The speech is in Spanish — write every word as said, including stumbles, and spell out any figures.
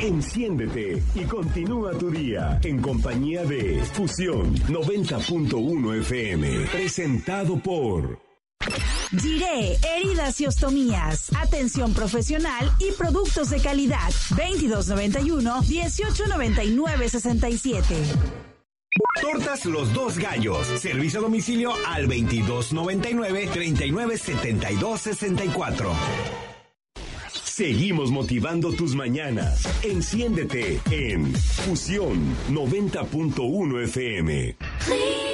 Enciéndete y continúa tu día en compañía de Fusión noventa punto uno F M. Presentado por Giré, heridas y ostomías, atención profesional y productos de calidad. veintidós noventa y uno, dieciocho noventa y nueve, sesenta y siete. Tortas Los Dos Gallos. Servicio a domicilio al veintidós noventa y nueve, treinta y nueve, setenta y dos, sesenta y cuatro. Seguimos motivando tus mañanas. Enciéndete en Fusión noventa punto uno F M.